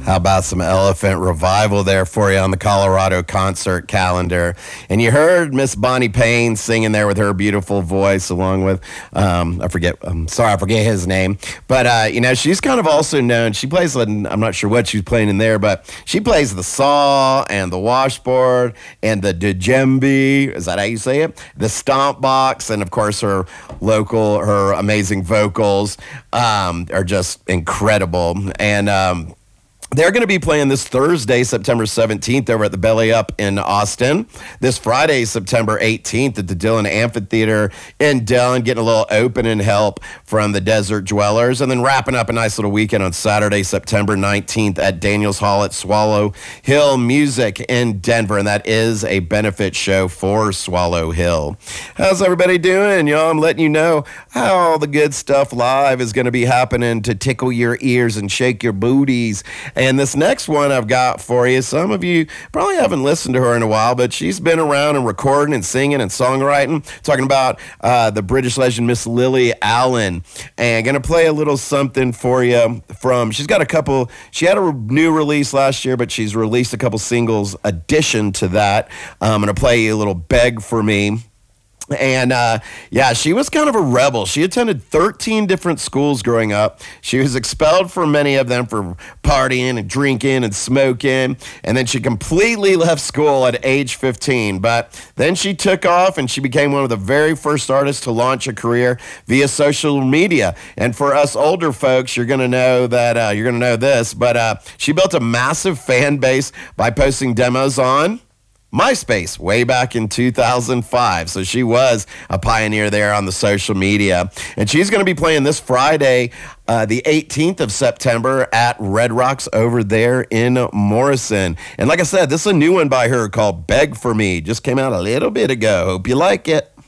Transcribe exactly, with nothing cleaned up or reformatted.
How about some Elephant Revival there for you on the Colorado concert calendar? And you heard Miss Bonnie Payne singing there with her beautiful voice, along with, um, I forget, I'm sorry, I forget his name. But, uh, you know, she's kind of also known, she plays, I'm not sure what she's playing in there, but she plays the saw and the washboard and the djembe, is that how you say it? The stomp box, and of course her local, her amazing vocals um, are just incredible. And, um, they're going to be playing this Thursday, September seventeenth, over at the Belly Up in Austin. This Friday, September eighteenth, at the Dillon Amphitheater in Dillon, getting a little opening help from the Desert Dwellers. And then wrapping up a nice little weekend on Saturday, September nineteenth, at Daniels Hall at Swallow Hill Music in Denver. And that is a benefit show for Swallow Hill. How's everybody doing, y'all? I'm letting you know how all the good stuff live is going to be happening to tickle your ears and shake your booties. And this next one I've got for you, some of you probably haven't listened to her in a while, but she's been around and recording and singing and songwriting. Talking about uh, the British legend, Miss Lily Allen. And going to play a little something for you from, she's got a couple, she had a new release last year, but she's released a couple singles addition to that. I'm going to play you a little Beg for Me. And, uh, yeah, she was kind of a rebel. She attended thirteen different schools growing up. She was expelled from many of them for partying and drinking and smoking. And then she completely left school at age fifteen. But then she took off and she became one of the very first artists to launch a career via social media. And for us older folks, you're going to know that, uh, you're going to know this. But uh, she built a massive fan base by posting demos on MySpace way back in two thousand five. So she was a pioneer there on the social media. And she's going to be playing this Friday, uh, the eighteenth of September at Red Rocks over there in Morrison. And like I said, this is a new one by her called Beg for Me. Just came out a little bit ago. Hope you like it.